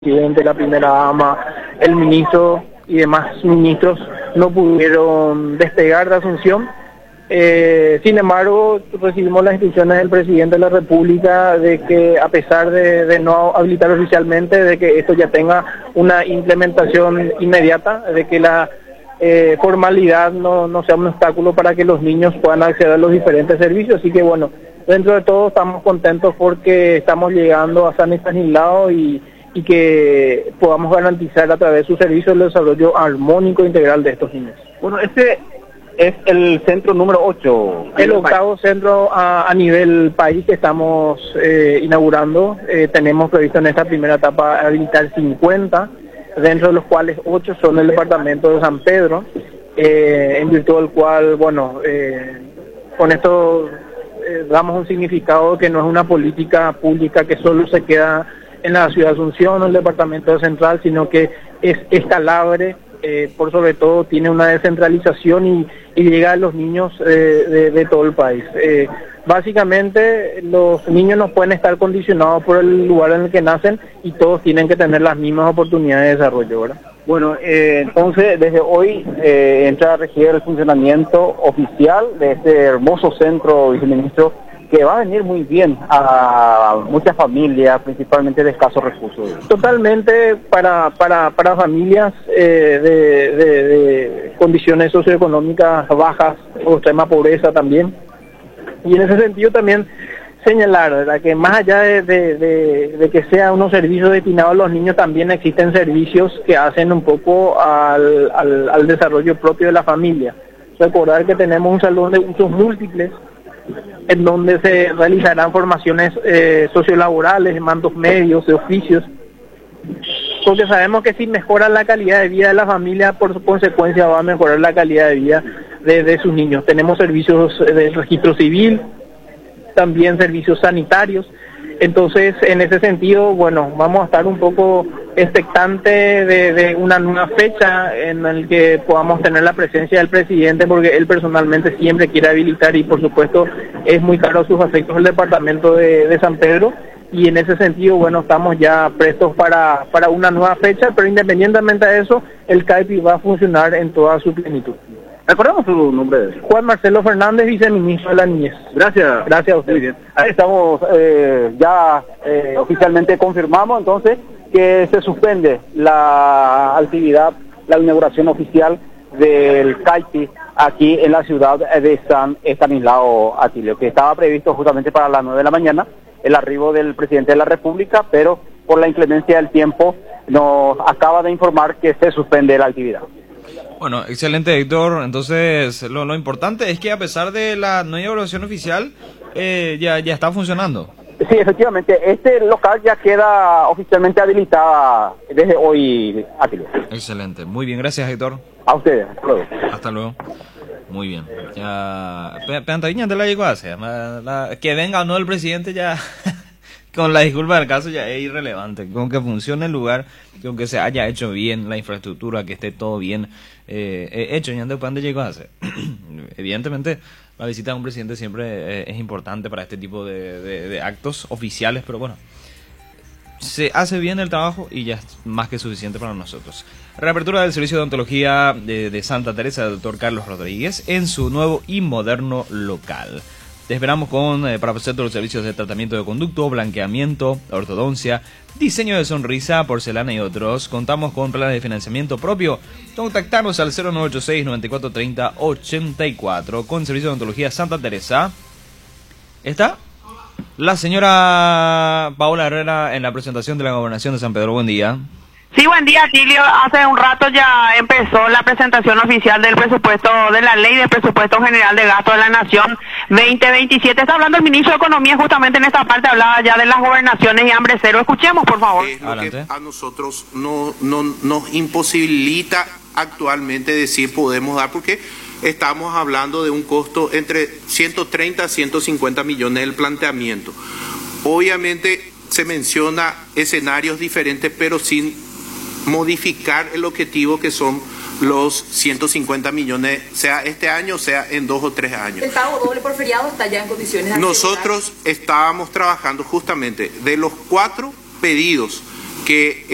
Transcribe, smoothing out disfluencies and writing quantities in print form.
presidente, la primera dama, el ministro y demás ministros no pudieron despegar de Asunción. Sin embargo, recibimos las instrucciones del presidente de la República de que, a pesar de no habilitar oficialmente, de que esto ya tenga una implementación inmediata, de que la formalidad no sea un obstáculo para que los niños puedan acceder a los diferentes servicios. Así que bueno, dentro de todo estamos contentos porque estamos llegando a San Estanislao y que podamos garantizar a través de su servicio el desarrollo armónico e integral de estos niños. Bueno, este es el centro número 8. El octavo centro a nivel país que estamos inaugurando. Tenemos previsto en esta primera etapa habilitar 50, dentro de los cuales 8 son del departamento de San Pedro, en virtud del cual, bueno, con esto damos un significado que no es una política pública que solo se queda en la ciudad de Asunción o en el departamento central, sino que es escalable, por sobre todo tiene una descentralización y llega a los niños de todo el país. Básicamente los niños no pueden estar condicionados por el lugar en el que nacen y todos tienen que tener las mismas oportunidades de desarrollo, ¿verdad? Bueno, entonces desde hoy entra a regir el funcionamiento oficial de este hermoso centro, viceministro, que va a venir muy bien a muchas familias, principalmente de escasos recursos. Totalmente para familias de condiciones socioeconómicas bajas o extrema pobreza también. Y en ese sentido también señalar, ¿verdad?, que más allá de que sean unos servicios destinados a los niños, también existen servicios que hacen un poco al desarrollo propio de la familia. Recordar que tenemos un salón de usos múltiples, en donde se realizarán formaciones sociolaborales, mandos medios, de oficios, porque sabemos que si mejora la calidad de vida de la familia, por su consecuencia va a mejorar la calidad de vida de sus niños. Tenemos servicios de registro civil, también servicios sanitarios. Entonces, en ese sentido, bueno, vamos a estar un poco expectantes de una nueva fecha en la que podamos tener la presencia del presidente, porque él personalmente siempre quiere habilitar y, por supuesto, es muy caro a sus afectos el departamento de San Pedro. Y en ese sentido, bueno, estamos ya prestos para una nueva fecha, pero independientemente de eso, el CAIPI va a funcionar en toda su plenitud. ¿Recordamos su nombre? Juan Marcelo Fernández, viceministro de la Niñez. Gracias. Gracias a usted. Muy bien. Ahí estamos, ya oficialmente confirmamos entonces que se suspende la actividad, la inauguración oficial del CAIPI aquí en la ciudad de San Estanislao Atilio, que estaba previsto justamente para las 9 de la mañana, el arribo del presidente de la República, pero por la inclemencia del tiempo nos acaba de informar que se suspende la actividad. Bueno, excelente, Héctor. Entonces, lo importante es que a pesar de la no inauguración oficial, ya está funcionando. Sí, efectivamente, este local ya queda oficialmente habilitado desde hoy, Atilio. Excelente, muy bien, gracias, Héctor. A ustedes, hasta luego. Hasta luego. Muy bien. Ya, Peantaviña te la llegó a hacer. Que venga o no el presidente ya, con la disculpa del caso, ya es irrelevante. Con que funcione el lugar, con que se haya hecho bien la infraestructura, que esté todo bien hecho, ya te llegó a hacer. Evidentemente, la visita de un presidente siempre es importante para este tipo de actos oficiales, pero bueno, se hace bien el trabajo y ya es más que suficiente para nosotros. Reapertura del servicio de odontología de Santa Teresa del Dr. Carlos Rodríguez en su nuevo y moderno local. Te esperamos para ofrecer todos los servicios de tratamiento de conducto, blanqueamiento, ortodoncia, diseño de sonrisa, porcelana y otros. Contamos con planes de financiamiento propio. Contactarnos al 0986-9430-84 con servicio de odontología Santa Teresa. ¿Está? La señora Paola Herrera en la presentación de la Gobernación de San Pedro. Buen día. Sí, buen día, Tilio. Hace un rato ya empezó la presentación oficial del presupuesto, de la Ley de Presupuesto General de Gasto de la Nación 2027. Está hablando el ministro de Economía justamente en esta parte, hablaba ya de las gobernaciones y hambre cero. Escuchemos, por favor. Es lo que a nosotros no nos imposibilita actualmente decir podemos dar, porque estamos hablando de un costo entre 130 a 150 millones del planteamiento. Obviamente se menciona escenarios diferentes, pero sin modificar el objetivo que son los 150 millones, sea este año, sea en 2 o 3 años. ¿El pago doble por feriado está ya en condiciones de Nosotros estábamos trabajando justamente de los 4 pedidos que